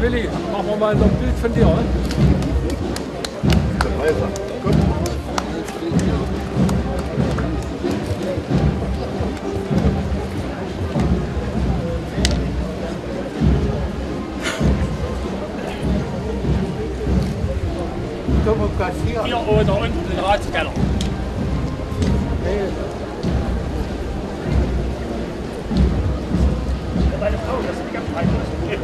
Willi, machen wir mal noch ein Bild von dir, oder? Gut. Hier oder unten den Ratskeller. Deine Frau, das ist ganz fein.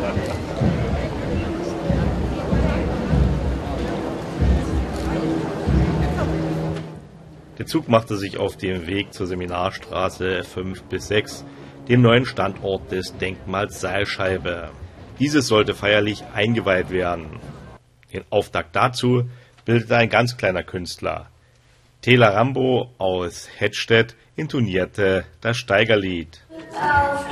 Der Zug machte sich auf den Weg zur Seminarstraße 5 bis 6, dem neuen Standort des Denkmals Seilscheibe. Dieses sollte feierlich eingeweiht werden. Den Auftakt dazu bildete ein ganz kleiner Künstler. Tela Rambo aus Hettstedt intonierte das Steigerlied.